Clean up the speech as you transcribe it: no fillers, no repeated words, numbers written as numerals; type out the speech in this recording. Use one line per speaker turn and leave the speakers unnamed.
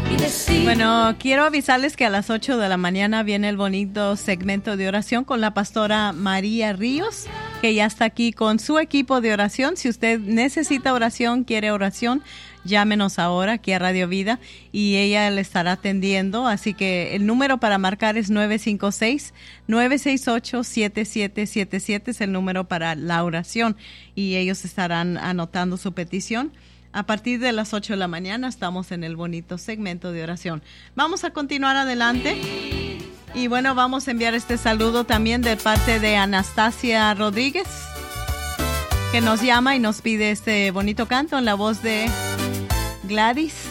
Bueno, quiero avisarles que a las 8 de la mañana viene el bonito segmento de oración con la pastora María Ríos, que ya está aquí con su equipo de oración. Si usted necesita oración, quiere oración, llámenos ahora aquí a Radio Vida y ella le estará atendiendo. Así que el número para marcar es 956-968-7777, es el número para la oración y ellos estarán anotando su petición. A partir de las 8 de la mañana estamos en el bonito segmento de oración. Vamos a continuar adelante. Y bueno, vamos a enviar este saludo también de parte de Anastasia Rodríguez, que nos llama y nos pide este bonito canto en la voz de Gladys.